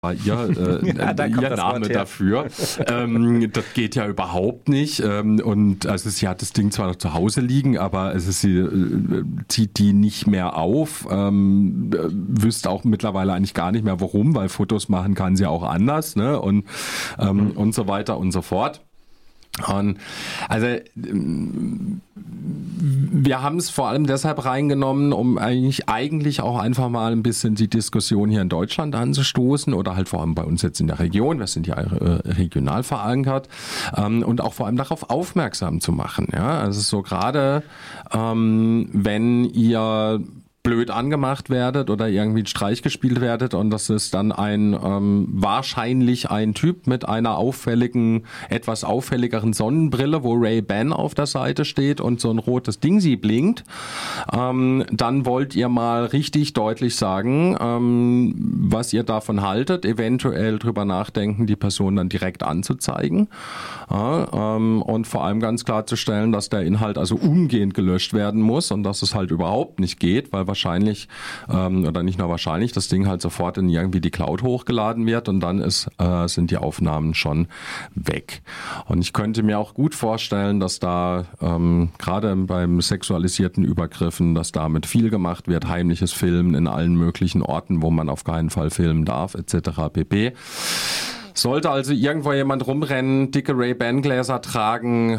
ihr Name dafür. Das geht ja überhaupt nicht. Und also sie hat das Ding zwar noch zu Hause liegen, aber also sie zieht die nicht mehr auf. Wüsste auch mittlerweile eigentlich gar nicht mehr warum, weil Fotos machen kann sie auch anders, ne? Und so weiter und so fort. Und also wir haben es vor allem deshalb reingenommen, um eigentlich auch einfach mal ein bisschen die Diskussion hier in Deutschland anzustoßen oder halt vor allem bei uns jetzt in der Region, wir sind ja regional verankert, und auch vor allem darauf aufmerksam zu machen. Ja, also so gerade wenn ihr blöd angemacht werdet oder irgendwie einen Streich gespielt werdet und das ist dann wahrscheinlich ein Typ mit einer etwas auffälligeren Sonnenbrille, wo Ray-Ban auf der Seite steht und so ein rotes Ding sie blinkt, dann wollt ihr mal richtig deutlich sagen, was ihr davon haltet, eventuell drüber nachdenken, die Person dann direkt anzuzeigen, und vor allem ganz klarzustellen, dass der Inhalt also umgehend gelöscht werden muss und dass es halt überhaupt nicht geht, weil wahrscheinlich, oder nicht nur wahrscheinlich, das Ding halt sofort in irgendwie die Cloud hochgeladen wird und dann sind die Aufnahmen schon weg. Und ich könnte mir auch gut vorstellen, dass da gerade beim sexualisierten Übergriffen, dass damit viel gemacht wird, heimliches Filmen in allen möglichen Orten, wo man auf keinen Fall filmen darf, etc. pp. Sollte also irgendwo jemand rumrennen, dicke Ray-Ban-Gläser tragen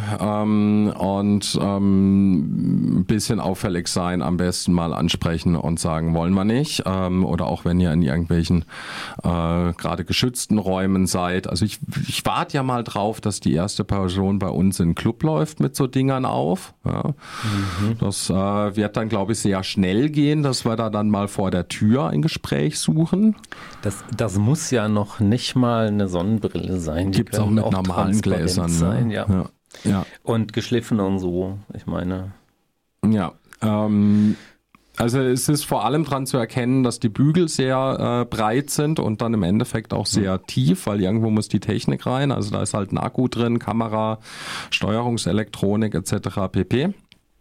und ein bisschen auffällig sein, am besten mal ansprechen und sagen, wollen wir nicht. Oder auch wenn ihr in irgendwelchen gerade geschützten Räumen seid. Also ich warte ja mal drauf, dass die erste Person bei uns in den Club läuft mit so Dingern auf. Ja. Das wird dann, glaube ich, sehr schnell gehen, dass wir da dann mal vor der Tür ein Gespräch suchen. Das muss ja noch nicht mal eine Sonnenbrille sein. Gibt es auch mit normalen Gläsern sein, ne? Ja. Und geschliffen und so, ich meine. Ja, also es ist vor allem dran zu erkennen, dass die Bügel sehr breit sind und dann im Endeffekt auch sehr tief, weil irgendwo muss die Technik rein. Also da ist halt ein Akku drin, Kamera, Steuerungselektronik etc. pp.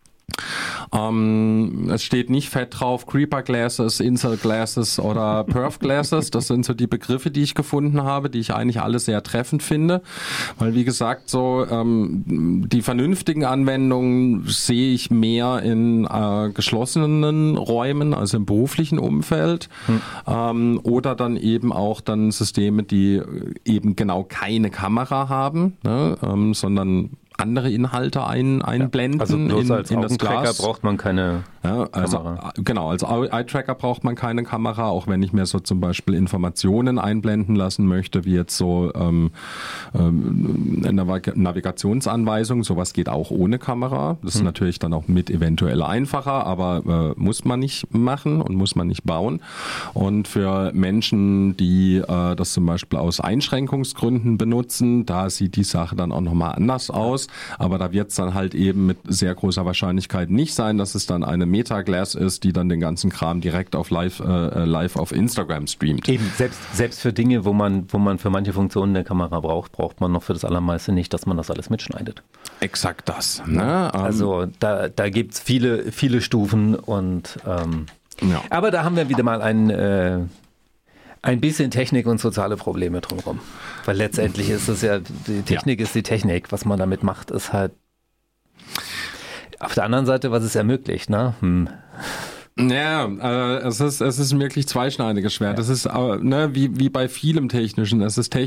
Es steht nicht fett drauf, Creeper Glasses, Incel Glasses oder Perf Glasses. Das sind so die Begriffe, die ich gefunden habe, die ich eigentlich alle sehr treffend finde. Weil wie gesagt, so die vernünftigen Anwendungen sehe ich mehr in geschlossenen Räumen, also im beruflichen Umfeld. Oder dann eben auch dann Systeme, die eben genau keine Kamera haben, ne, sondern andere Inhalte einblenden. Also bloß als in das Glas braucht man keine Kamera. Genau, als Eye-Tracker braucht man keine Kamera, auch wenn ich mir so zum Beispiel Informationen einblenden lassen möchte, wie jetzt so eine Navigationsanweisung, sowas geht auch ohne Kamera. Das ist natürlich dann auch mit eventuell einfacher, aber muss man nicht machen und muss man nicht bauen. Und für Menschen, die das zum Beispiel aus Einschränkungsgründen benutzen, da sieht die Sache dann auch nochmal anders aus. Aber da wird es dann halt eben mit sehr großer Wahrscheinlichkeit nicht sein, dass es dann eine Meta-Glass ist, die dann den ganzen Kram direkt auf live auf Instagram streamt. Eben, selbst für Dinge, wo man für manche Funktionen eine Kamera braucht man noch für das Allermeiste nicht, dass man das alles mitschneidet. Exakt das. Ne? Also da gibt es viele Stufen und aber da haben wir wieder mal ein bisschen Technik und soziale Probleme drumherum. Weil letztendlich ist es ja, die Technik ist die Technik. Was man damit macht, ist halt auf der anderen Seite, was es ermöglicht, ne? Ja, es ist wirklich zweischneidiges Schwert. Es ist wie bei vielem Technischen. Es ist